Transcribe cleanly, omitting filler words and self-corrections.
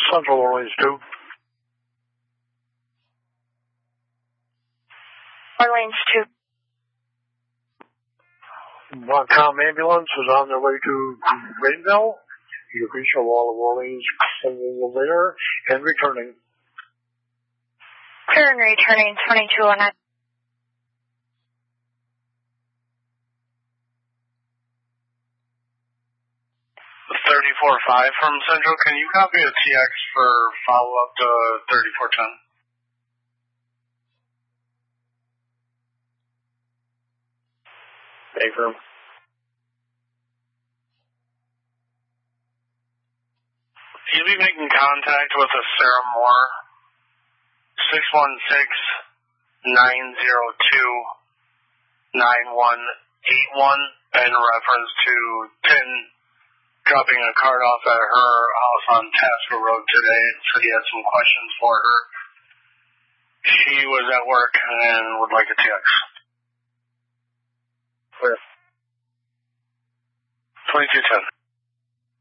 Central Orleans 2. Orleans 2. Montcalm ambulance is on their way to Greenville. You can reach the Wall of Orleans there and returning. Clear and returning 2209. 34-5 from Central. Can you copy a TX for follow-up to 3410? Baker. You'll be making contact with a Sarah Moore, 616-902-9181, in reference to Tin dropping a card off at her house on Tasker Road today. Said he had some questions for her. She was at work and would like a TX.